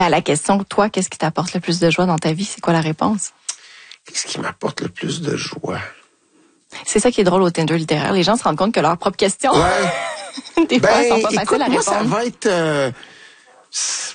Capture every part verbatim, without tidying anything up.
À la question, toi, qu'est-ce qui t'apporte le plus de joie dans ta vie? C'est quoi la réponse? Qu'est-ce qui m'apporte le plus de joie? C'est ça qui est drôle au Tinder littéraire. Les gens se rendent compte que leurs propres questions, ouais. des ben, fois, sont pas écoute, faciles à moi, répondre. ça va être... Euh, tu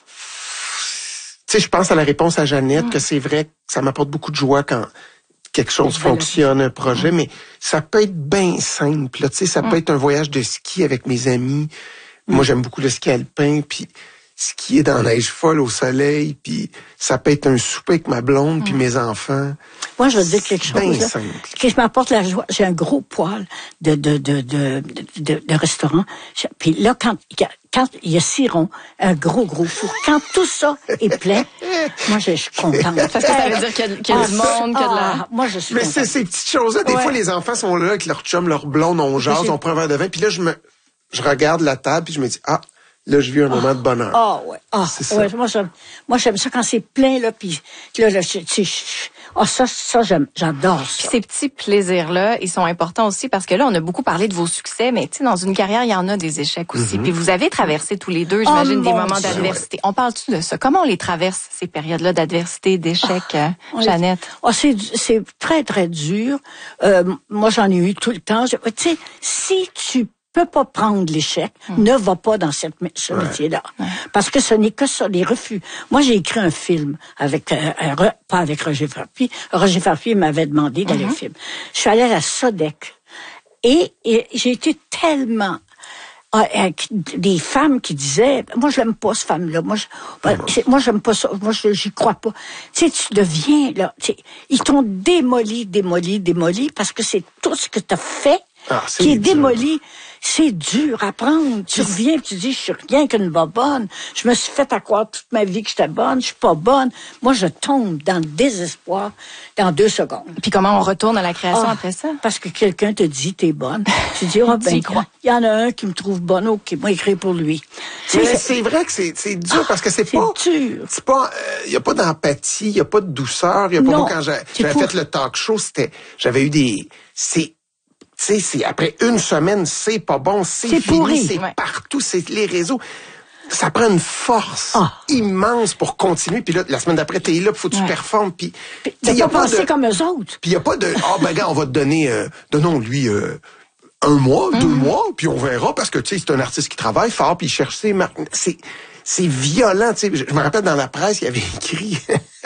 sais, je pense à la réponse à Jeannette, mmh. que c'est vrai que ça m'apporte beaucoup de joie quand quelque chose fonctionne, un projet, mmh. mais ça peut être bien simple. Tu sais, ça mmh. peut être un voyage de ski avec mes amis. Mmh. Moi, j'aime beaucoup le ski alpin, puis skier dans la neige folle au soleil, puis ça peut être un souper avec ma blonde, mmh. puis mes enfants. Moi, je veux dire quelque chose. Bien là, simple. Qui m'apporte la joie. J'ai un gros poêle de de de de de, de restaurant. Puis là, quand quand il y a six ronds, un gros gros four. Quand tout ça est plein, moi, je, je suis contente. Parce que ça veut dire qu'il y a, qu'il y a ah, du monde, qu'il y a de la... Ah, moi, je suis Mais contente. c'est ces petites choses-là. Des ouais. fois, les enfants sont là avec leur chum, leur blonde, on jase, on prend un verre de vin, puis là, je me, je regarde la table, puis je me dis, ah, là, je vis un moment oh, de bonheur. Ah, oh, ouais. Ah, oh, c'est ouais, ça. Moi, j'aime, moi, j'aime ça quand c'est plein, là, puis là, là, tu sais, ah, oh, ça, ça, j'aime, j'adore ça. Puis ces petits plaisirs-là, ils sont importants aussi parce que là, on a beaucoup parlé de vos succès, mais tu sais, dans une carrière, il y en a des échecs aussi. Mm-hmm. Puis vous avez traversé tous les deux, j'imagine, oh, des moments Dieu. d'adversité. On parle-tu de ça? Comment on les traverse, ces périodes-là d'adversité, d'échecs, oh, Jeannette? Oh, c'est, c'est très, très dur. Euh, moi, j'en ai eu tout le temps. Tu sais, si tu peux pas prendre l'échec, mmh. ne va pas dans cette, ce ouais. métier-là. Ouais. Parce que ce n'est que ça, les refus. Moi, j'ai écrit un film avec, euh, un, pas avec Roger Farpy. Roger Farpy m'avait demandé d'aller mmh. au film. Je suis allée à la Sodec. Et, et j'ai été tellement, euh, avec des femmes qui disaient, moi, je l'aime pas, cette femme-là. Moi, je, mmh. c'est, moi, j'aime pas ça. Moi, je, j'y crois pas. Tu sais, tu deviens, là, tu sais, ils t'ont démoli, démoli, démoli parce que c'est tout ce que t'as fait ah, qui est dur. démoli. C'est dur à prendre. Tu reviens et tu dis, je suis rien qu'une bobonne. Je me suis fait à croire toute ma vie que j'étais bonne. Je suis pas bonne. Moi, je tombe dans le désespoir dans deux secondes. Puis comment on retourne à la création ah, après ça? Parce que quelqu'un te dit, t'es bonne. Tu dis, oh ben, il y en a un qui me trouve bonne, oh, qui m'a écrit pour lui. C'est, c'est, c'est vrai que c'est, c'est dur parce que c'est, c'est pas... dur. C'est pas... Il euh, y a pas d'empathie, il y a pas de douceur. Y a pas non, moi, quand j'ai, j'avais pour... fait le talk show, c'était... J'avais eu des... C'est... Tu sais, c'est après une semaine, c'est pas bon, c'est, c'est fini, pourri. c'est ouais. partout, c'est les réseaux. Ça prend une force oh. immense pour continuer. Puis là, la semaine d'après, t'es là, faut que tu ouais. performes. Puis t'as pas pensé de... comme eux autres. Puis il y a pas de, ah oh, ben gars, on va te donner, euh, donnons-lui euh, un mois, mm-hmm. deux mois, puis on verra parce que tu sais, c'est un artiste qui travaille fort, puis il cherche ses marques. C'est, c'est violent. Tu sais, je me rappelle dans la presse, il y avait écrit,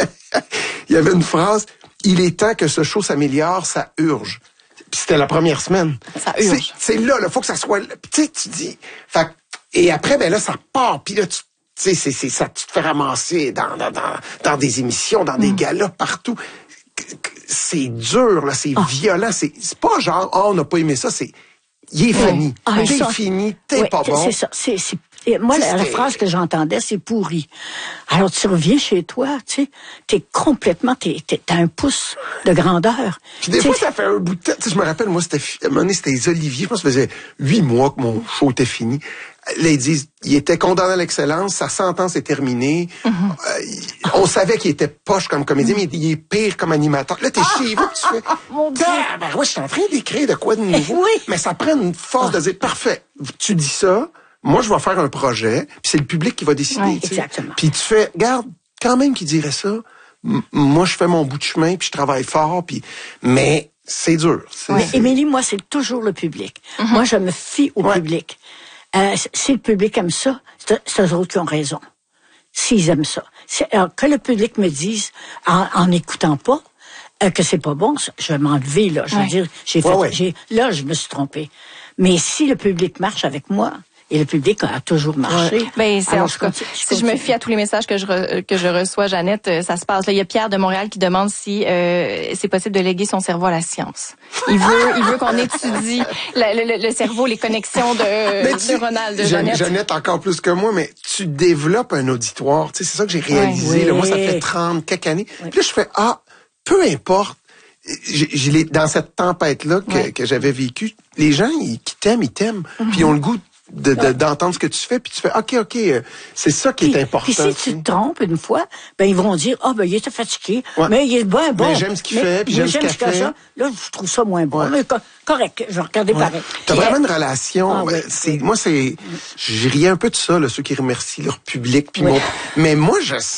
il y avait une phrase, il est temps que ce show s'améliore, ça urge. Puis c'était la première semaine. Ça urge. C'est, c'est là, il faut que ça soit... Tu sais, tu dis... Fait, et après, ben là, ça part. Puis là, tu sais, c'est, c'est, ça, tu te fais ramasser dans, dans, dans, dans des émissions, dans mm. des galas, partout. C'est dur, là, c'est oh. violent. C'est, c'est pas genre, oh, on n'a pas aimé ça, c'est... Il est ouais. fini. Ah, t'es ça. fini, t'es ouais, pas bon. C'est ça, c'est... c'est... Et moi, la, la phrase que j'entendais, c'est pourri. Alors, tu reviens chez toi, tu sais, t'es complètement, t'es, t'es, t'as un pouce de grandeur. Puis des t'sais, fois, ça fait un bout de temps. Tu sais, je me rappelle, moi, c'était, à un moment donné, c'était les Oliviers. Je pense que ça faisait huit mois que mon show était fini. Là, ils disent, il était condamné à l'excellence, sa sentence est terminée. Mm-hmm. Euh, il, on savait qu'il était poche comme comédien, mm-hmm. mais il est pire comme animateur. Là, t'es chez vous, tu fais, mon Dieu! Ah, ben, ouais, je suis en train d'écrire de quoi de nouveau. Oui. Mais ça prend une force oh. de dire, parfait, tu dis ça, moi, je vais faire un projet, puis c'est le public qui va décider. Oui, exactement. Puis tu fais, regarde, quand même qu'il dirait ça, m- moi, je fais mon bout de chemin, puis je travaille fort, puis mais c'est dur. C'est, oui, c'est... Émilie, moi, c'est toujours le public. Mm-hmm. Moi, je me fie au ouais. public. Euh, si le public aime ça, c'est, c'est eux autres qui ont raison. S'ils aiment ça. C'est, alors, que le public me dise, en, en écoutant pas, euh, que c'est pas bon, je vais m'enlever, là. Je veux ouais. dire, j'ai fait, ouais, ouais. j'ai, là, je me suis trompée. Mais si le public marche avec moi, et le public a toujours marché. Ouais. Ben, c'est, alors, en tout cas, si je me fie à tous les messages que je re, que je reçois, Jeannette, ça se passe. Là, il y a Pierre de Montréal qui demande si euh, c'est possible de léguer son cerveau à la science. Il veut, il veut qu'on étudie la, le, le cerveau, les connexions de neuronales de Jeannette. Jeannette encore plus que moi, mais tu développes un auditoire. Tu sais, c'est ça que j'ai réalisé. Ouais, là, moi, ça fait trente quelques années. Ouais. Puis là, je fais ah, peu importe. J'ai, j'ai, dans cette tempête-là que, ouais. que j'avais vécue, les gens ils, qui t'aiment, ils t'aiment. Mm-hmm. Puis ils ont le goût De, de, d'entendre ce que tu fais, puis tu fais, OK, OK, c'est ça qui puis, est important. Puis si tu te trompes une fois, ben ils vont dire, ah, oh, ben il était fatigué, ouais. mais il est bon, bon. Mais j'aime ce qu'il mais, fait, puis j'aime ce qu'il fait. Ça. Là, je trouve ça moins bon. Ouais. Mais correct, je vais regarder ouais. pareil. T'as puis, vraiment une relation. Ah, ouais, c'est, ouais. Moi, c'est, j'ai ri un peu de ça, là, ceux qui remercient leur public, puis ouais. mon, mais moi, je